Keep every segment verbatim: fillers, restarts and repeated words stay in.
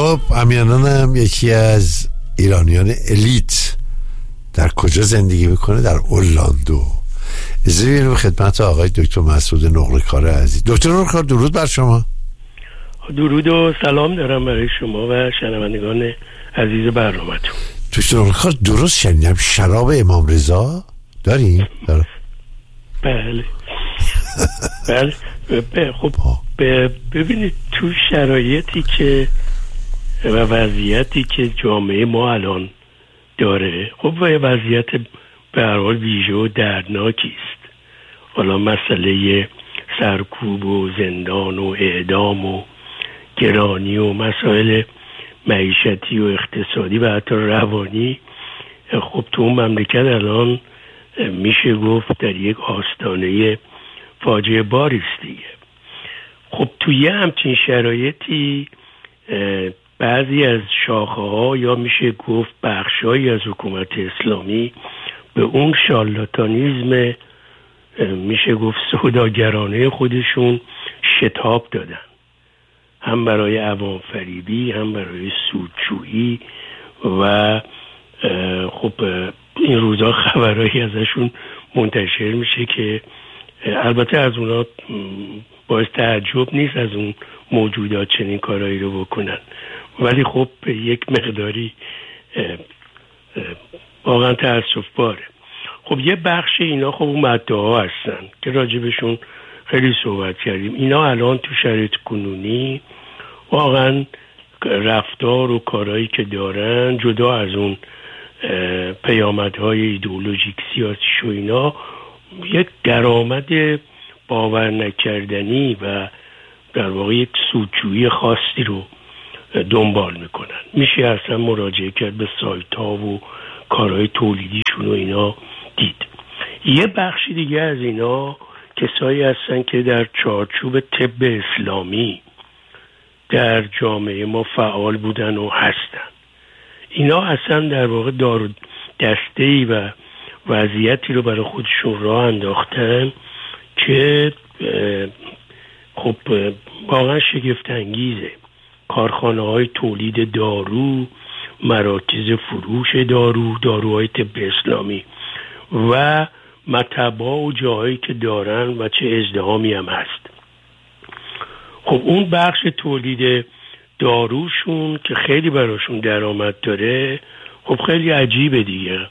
خب امیانانم یکی از ایرانیان الیت در کجا زندگی میکنه؟ در اورلاندو. اجازه بدید خدمت آقای دکتر مسعود نقله‌کار عزیز. دکتر نقله‌کار درود بر شما. درود و سلام دارم برای شما و شنوندگان عزیز برنامه‌تون. دکتر نقله‌کار درست شنیدم شراب امام رضا داریم؟ دارم. بله بله خب ببینید تو شرایطی که و وضعیتی که جامعه ما الان داره، خب و وضعیت به هر حال ویژه و دردناکی است. حالا مسئله سرکوب و زندان و اعدام و گرانی و مسائل معیشتی و اقتصادی و حتی روانی، خب تو اون مملکت الان میشه گفت در یک آستانه فاجعه باری است دیگه. خب توی همچین شرایطی بعضی از شاخه ها یا میشه گفت بخشایی از حکومت اسلامی به اون شارلاتانیزم میشه گفت سوداگرانه خودشون شتاب دادن، هم برای عوام فریبی هم برای سودجویی. و خب این روزا خبرایی ازشون منتشر میشه که البته از اونا باعث تعجب نیست از اون موجودات چنین کارایی رو بکنن، ولی خب یک مقداری واقعا تأسف باره. خب یه بخش اینا خب اون مدعا هستن که راجبشون خیلی صحبت کردیم. اینا الان تو شرایط کنونی واقعا رفتار و کارهایی که دارن جدا از اون پیامدهای ایدئولوژیک سیاسی و اینا یک درآمد باور نکردنی و در واقع یک سودجویی خاصی رو دنبال میکنن. میشه اصلا مراجعه کرد به سایت ها و کارهای تولیدیشون و اینا دید. یه بخشی دیگه از اینا کسایی هستن که در چارچوب طب اسلامی در جامعه ما فعال بودن و هستن. اینا اصلا در واقع دار دسته‌ای و وضعیتی رو برای خودشون راه انداختن که خب واقعا شگفت انگیزه. کارخانه های تولید دارو، مراکز فروش دارو، داروهای طب اسلامی و مطب‌ها و جاهایی که دارن و چه ازدحامی هم هست. خب اون بخش تولید داروشون که خیلی براشون درآمد داره، خب خیلی عجیبه دیگه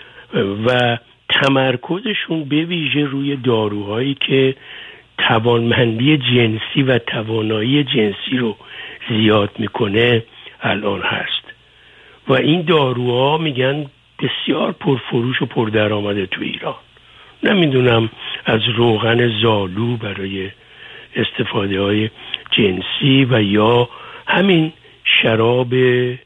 و تمرکزشون به ویژه روی داروهایی که توانمندی جنسی و توانایی جنسی رو زیاد میکنه الان هست و این داروها میگن بسیار پرفروش و پردرآمده تو ایران. نمیدونم از روغن زالو برای استفاده های جنسی و یا همین شراب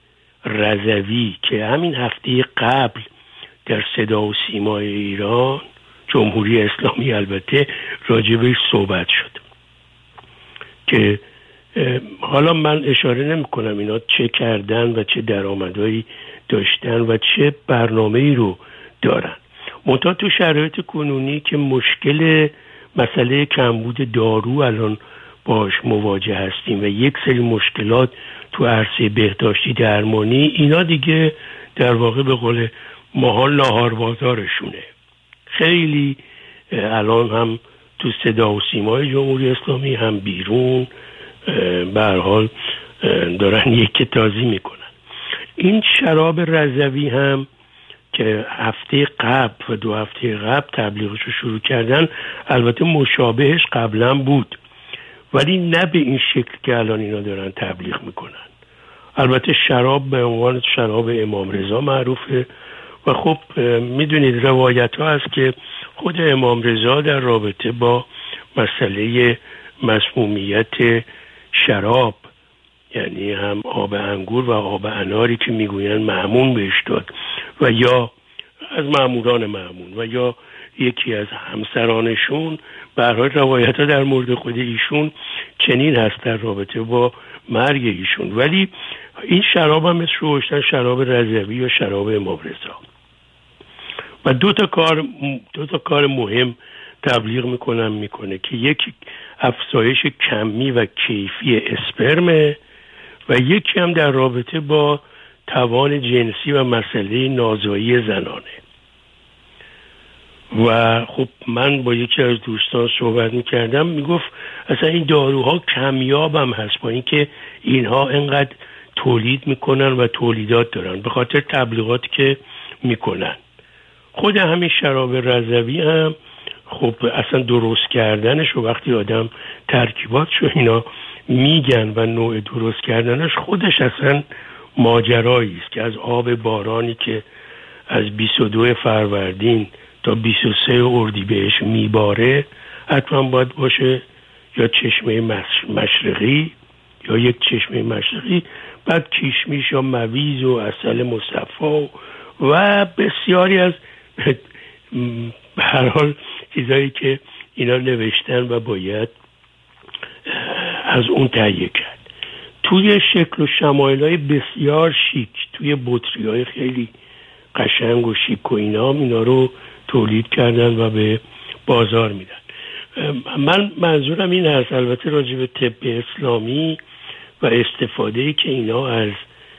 رضوی که همین هفته قبل در صدا و سیمای ایران جمهوری اسلامی البته راجبش صحبت شد که حالا من اشاره نمی کنم اینا چه کردن و چه درآمدهایی داشتن و چه برنامه‌ای رو دارن. منتها تو شرایط کنونی که مشکل مسئله کمبود دارو الان باش مواجه هستیم و یک سری مشکلات تو عرصه بهداشتی درمانی، اینا دیگه در واقع به قول ماها ناهار بازارشونه. خیلی الان هم تو صدا و سیمای جمهوری اسلامی هم بیرون به هر حال دارن یک تازی میکنن. این شراب رضوی هم که هفته قبل و دو هفته قبل تبلیغش رو شروع کردن، البته مشابهش قبلا بود ولی نه به این شکل که الان اینا دارن تبلیغ میکنن. البته شراب به عنوان شراب امام رضا معروفه و خب میدونید روایت ها هست که خود امام رضا در رابطه با مسئله مسمومیت شراب، یعنی هم آب انگور و آب اناری که میگوین مأمون بهش داد و یا از مأموران مأمون و یا یکی از همسرانشون، به هر حال روایت ها در مورد خود ایشون چنین هست در رابطه با مرگ ایشون. ولی این شراب هم مثل روشتن شراب رضوی یا شراب امام رضا و دو تا کار دو تا کار مهم تبلیغ میکنم میکنه که یک افزایش کمی و کیفی اسپرمه و یکی هم در رابطه با توان جنسی و مسئله نازایی زنانه. و خب من با یکی از دوستان صحبت میکردم، میگفت اصلا این داروها کمیاب هم هست، با اینکه اینها انقدر تولید میکنن و تولیدات دارن به خاطر تبلیغاتی که میکنن. خود همین شراب رضوی هم خب اصلا درست کردنش و وقتی آدم ترکیباتشو اینا میگن و نوع درست کردنش خودش اصلا ماجرایی است که از آب بارانی که از بیست و دو فروردین تا بیست و سه اردیبهشت میباره حتما باید باشه یا چشمه مشرقی یا یک چشمه مشرقی، بعد کشمیش یا مویز و عسل مصفا و بسیاری از به هر حال چیزایی که اینا نوشتن و باید از اون تهیه کرد. توی شکل و شمایل‌های بسیار شیک، توی بطری‌های خیلی قشنگ و شیک و اینا اینا رو تولید کردن و به بازار میدن. من منظورم این هست، البته راجع به طب اسلامی و استفاده‌ای که اینا از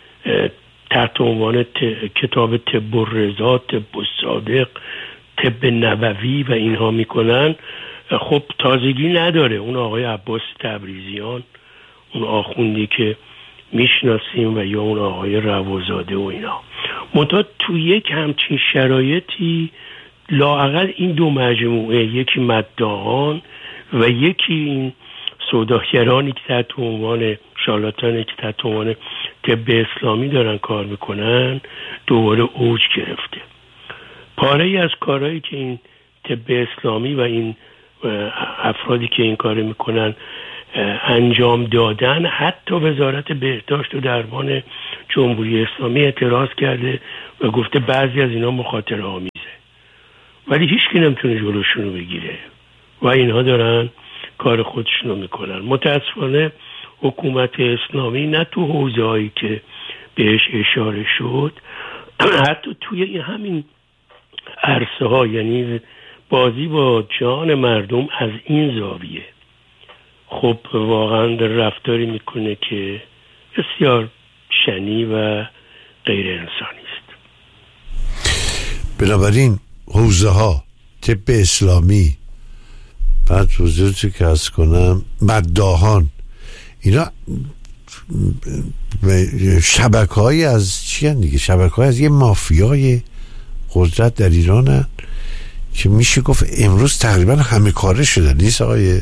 تحت عنوان کتاب طب الرضا، طب الصادق، طب نبوی و اینها میکنن، خب تازگی نداره. اون آقای عباس تبریزیان، اون آخوندی که میشناسیم و یا اون آقای روازاده و اینا، منتها تو یک همچین شرایطی لااقل این دو مجموعه، یکی مداحان و یکی این سوداگرانی که تحت عنوان شارلاتانی که تحت عنوان طب اسلامی دارن کار میکنن، دوباره اوج گرفته. پاره ای از کارهایی که این طب اسلامی و این افرادی که این کار میکنن انجام دادن، حتی وزارت بهداشت و درمان جمهوری اسلامی اعتراض کرده و گفته بعضی از اینا مخاطره آمیزه، ولی هیچ کی نمیتونه جلوشونو بگیره و اینها دارن کار خودشونو میکنن. متاسفانه حکومت اسلامی نه تو حوزه‌ای که بهش اشاره شد، حتی توی این همین عرصه ها، یعنی بازی با جان مردم از این زاویه، خب واقعا رفتاری میکنه که بسیار شنی و غیر انسانی است. بنابراین حوزه ها طب اسلامی، بعد حضورتی که از کنم مداحان، اینا شبکه های از چی هن دیگه؟ شبکه های از یه مافیای قدرت در ایران هن که میشه گفت امروز تقریبا همه کاره شده، نیست آقای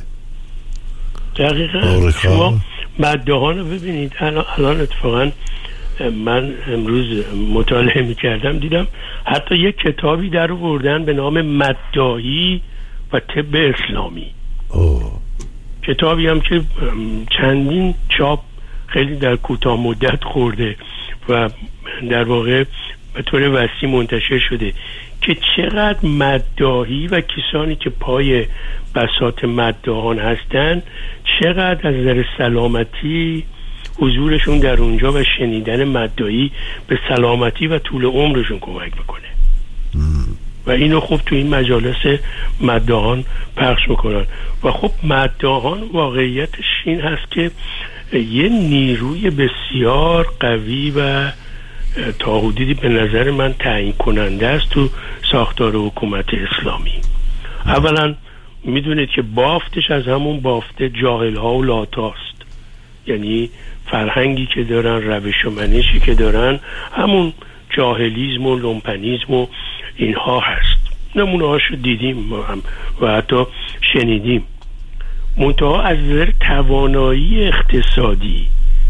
دقیقا؟ شما مداحان رو ببینید. الان, الان اتفاقا من امروز مطالعه میکردم، دیدم حتی یک کتابی در آوردن به نام مداحی و طب اسلامی. اوه. کتابی هم که چندین چاپ خیلی در کوتاه مدت خورده و در واقع به طور وسیع منتشر شده که چقدر مداحی و کسانی که پای بساط مداحان هستن چقدر از نظر سلامتی حضورشون در اونجا و شنیدن مداحی به سلامتی و طول عمرشون کمک میکنه و اینو خب تو این مجالس مداحان پخش میکنن. و خب مداحان واقعیتش این هست که یه نیروی بسیار قوی و تا حدودی به نظر من تعیین کننده است تو ساختار حکومت اسلامی. اولا میدونید که بافتش از همون بافت جاهل ها و لاتاست، یعنی فرهنگی که دارن، روش و منشی که دارن همون جاهلیزم و لومپنیزم و اینها هست. نمونه هاشو دیدیم و حتی شنیدیم. منتها از نظر توانایی اقتصادی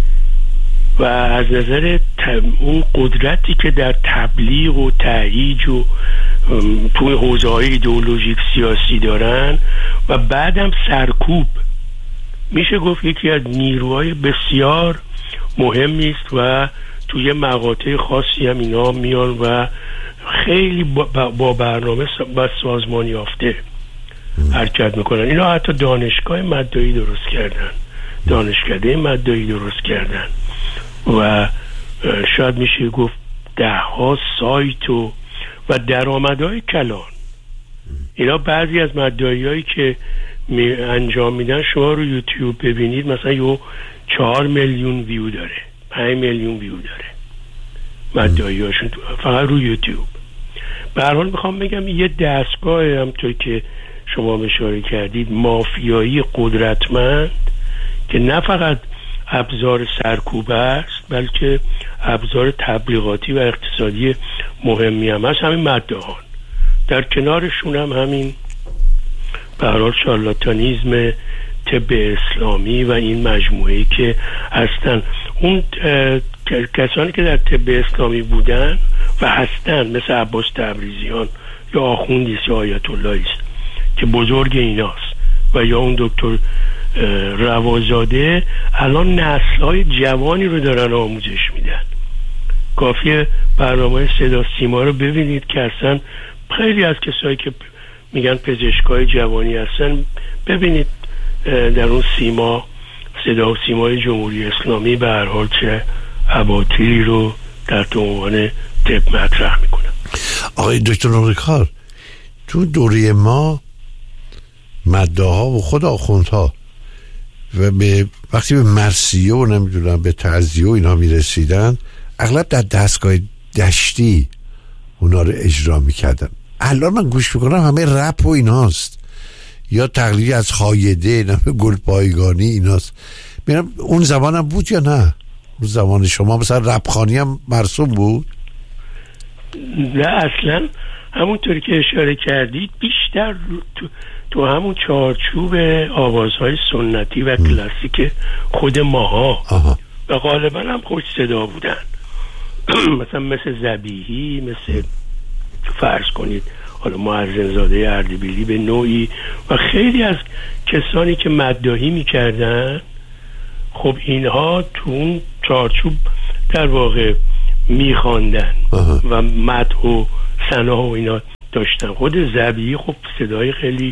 و از نظر اون قدرتی که در تبلیغ و تهییج و توی حوزه‌های ایدئولوژیک سیاسی دارن و بعدم سرکوب، میشه گفت یکی از نیروهای بسیار مهمی است و توی مقاطع خاصی هم اینا میان و خیلی با برنامه و سازمان یافته حرکت میکنن. اینا حتی دانشگاه مداحی درست کردن، دانشکده مداحی درست کردن و شاید میشه گفت ده ها سایت و و درآمدهای کلان. اینا بعضی از مداحی هایی که می انجام میدن شما رو یوتیوب ببینید مثلا یو چهار میلیون ویو داره. پنج میلیون ویو داره مدعیاشون فقط روی یوتیوب. به هر حال میخوام بگم یه دستگاه همطور که شما اشاره کردید مافیایی قدرتمند که نه فقط ابزار سرکوب است بلکه ابزار تبلیغاتی و اقتصادی مهمی هم هست، همین مدعیان. در کنارشون هم همین به هر حال شارلاتانیزم طب اسلامی و این مجموعه‌ای که هستن. اون کسانی که در طب اسلامی بودن و هستن مثل عباس تبریزیان یا آخوندی است یا آیت الله است که بزرگ ایناست و یا اون دکتر روازاده، الان نسل‌های جوانی رو دارن آموزش میدن. کافیه برنامه صدا سیما رو ببینید که اصلا خیلی از کسایی که میگن پزشکای جوانی هستن، ببینید در اون سیما صدا و سیمای جمهوری اسلامی به هر حال چه اباطیلی رو در تو عنوان طب مطرح میکنن. آقای دکتر نورکار، تو دوره ما مدعاها و خود آخوندها و به وقتی به مرثیه و نمیدونم به تعزیه و اینا میرسیدن اغلب در دستگاه دشتی اونا رو اجرا میکردن. الان من گوش میکنم همه رپ و ایناست یا تقلیدی از خایده نمه گل پایگانی ایناست. میرم اون زمانم بود یا نه؟ اون زمان شما مثلا رپخانی هم مرسوم بود؟ نه اصلا همونطوری که اشاره کردید بیشتر تو, تو همون چارچوب آوازهای سنتی و کلاسیک خود ماها آها. و غالبا هم خوش صدا بودن مثلا مثل ذبیحی، مثل فرض کنید حالا معزن زاده اردبیلی به نوعی و خیلی از کسانی که مداحی میکردن. خب اینها تو اون چارچوب در واقع میخواندن و مدح و ثنا و اینا داشتن. خود ذبیحی خب صدای خیلی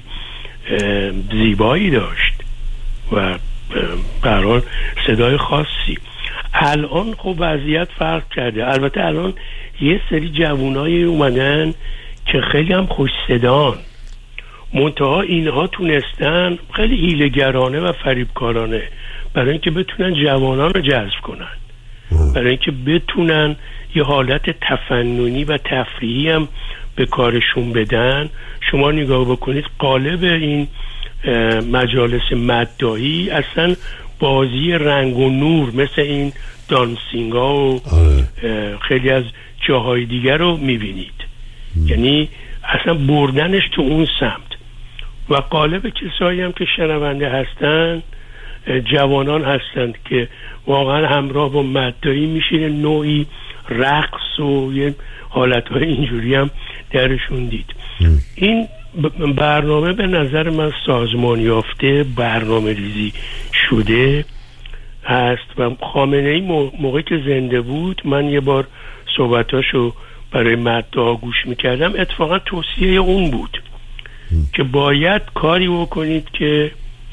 زیبایی داشت و به هر حال صدای خاصی. الان خب وضعیت فرق کرده. البته الان یه سری جوانای اومدن که خیلی هم خوش صدان، منتها اینها تونستن خیلی حیله‌گرانه و فریبکارانه برای اینکه بتونن جوانان رو جذب کنن، برای اینکه بتونن یه حالت تفننی و تفریحی هم به کارشون بدن. شما نگاه بکنید قالب این مجالس مداحی اصلا بازی رنگ و نور مثل این دانسینگا و خیلی از جاهای دیگر رو میبینید، یعنی اصلا بردنش تو اون سمت. و قالب کسایی هم که شنونده هستن جوانان هستند که واقعا همراه با مداحی میشینه نوعی رقص و یه حالتهای اینجوری هم درشون دید. این برنامه به نظر من سازمان یافته برنامه ریزی شده هست و خامنه ای موقعی که زنده بود من یه بار صحبتاشو برای مدعا گوش میکردم، اتفاقا توصیه اون بود که باید کاری بکنید که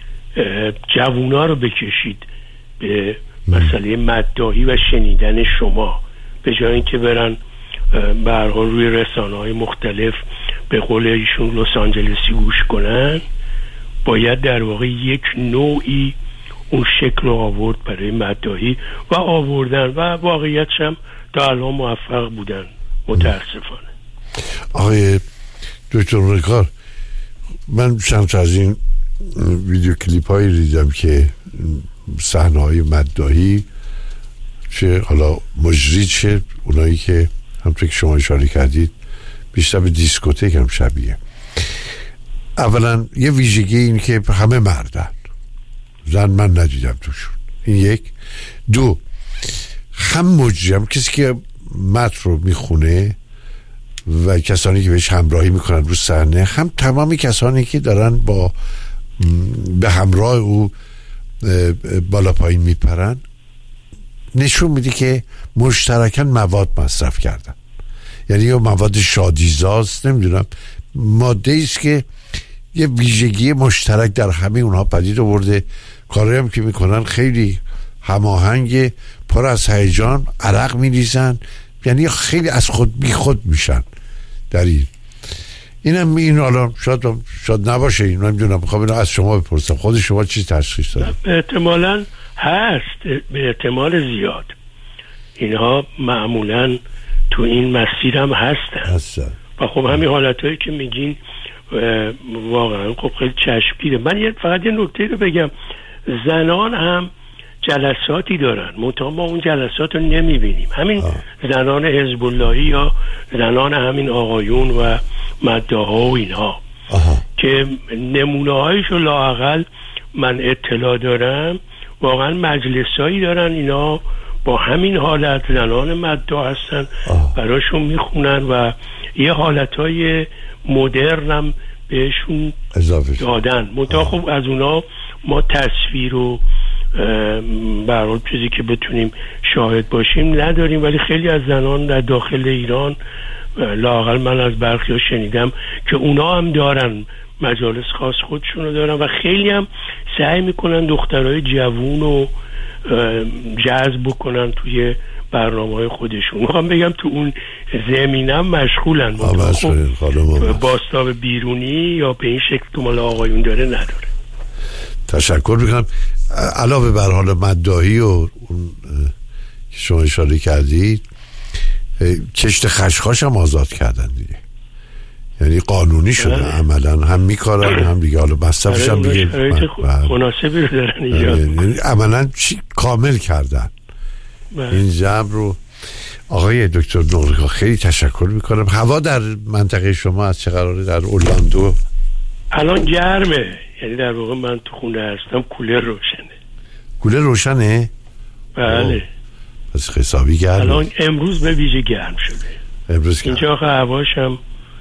جوونا رو بکشید به مسئله مداحی و شنیدن شما، به جای اینکه برن به هر حال روی رسانه‌های مختلف به قول ایشون لس آنجلسی گوش کنن. باید در واقع یک نوعی اون شکل رو آورد برای مداحی و آوردن و واقعیتش هم تا الان موفق بودن متاسفانه. آقای دکتر نورکار، من چند تا از این ویدیو کلیپ هایی دیدم که صحنه های مداحی چه حالا مجری چه اونایی که همونطور که شما اشاره کردید بیشتر به دیسکوتک هم شبیه. اولا یه ویژگی این که همه مردن، زن من ندیدم توشون، این یک. دو، هم مجری هم کسی که متن رو میخونه و کسانی که بهش همراهی میکنن رو صحنه، هم تمامی کسانی که دارن با به همراه او بالا پایین میپرن، نشون میده که مشترکاً مواد مصرف کردن. یعنی یا مواد شادیزاست، نمیدونم ماده ایست که یه ویژگی مشترک در همه اونها پدید آورده. کاری هم که میکنن خیلی هماهنگ، پر از هیجان، عرق میریزن، یعنی خیلی از خود بی خود میشن در این. اینم این حالا شاید شاید نباشه، این نمیدونم، میخوام اینو از شما بپرسم، خود شما چی تشخیص دادید؟ احتمالاً هست، به احتمال زیاد. اینها معمولا تو این مسیر هم هستن, هستن. و خب همین حالتهایی که میگین واقعا خب خیلی چشمگیره. من یه فقط یه نکته رو بگم, زنان هم جلساتی دارن منتها ما اون جلسات رو نمیبینیم. همین آه. زنان حزب اللهی یا زنان همین آقایون و مداها و اینها آه. که نمونه هایشو لااقل من اطلاع دارم واقعا مجلسایی دارن اینا با همین حالت زنان مداح هستن آه. براشون میخونن و یه حالتهای مدرن هم بهشون دادن. منتها خب از اونا ما تصویر و به هر حال چیزی که بتونیم شاهد باشیم نداریم, ولی خیلی از زنان در داخل ایران لااقل من از برخی ها شنیدم که اونا هم دارن مجالس خاص خودشونو دارن و خیلی هم سعی میکنن دخترای جوون رو جذب بکنن توی برنامه‌های خودشون. میخوام بگم تو اون زمینم مشغولن, خب بازتاب بیرونی یا به این شکل تو مال آقایون داره نداره. تشکر میکنم. علاوه بر حال مداحی و اون که شما اشاره کردید, کشت خشخاش هم آزاد کردن دیگه, یعنی قانونی شده بله. عملا هم میکارن هم دیگه حالا مصرفش هم دیگه مناسبی رو دارن ایجاد, یعنی عملا چی کامل کردن بله. این جمع رو. آقای دکتر نقره‌کار خیلی تشکر میکنم. هوا در منطقه شما از چه قراره در اورلاندو؟ الان گرمه, یعنی در واقع من تو خونه هستم کولر روشنه. کولر روشنه؟ بله. پس حسابی گرمه. الان امروز به ویژه گرم شده. امروز اینجا آخه هواش هم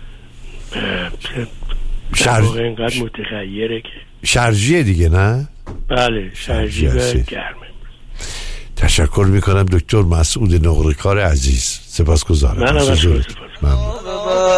در واقع اینقدر متغیره که شرجیه دیگه نه؟ بله شرجی و گرمه. تشکر میکنم دکتر مسعود نقره‌کار عزیز, سپاسگزارم. من هم سپاسگزارم.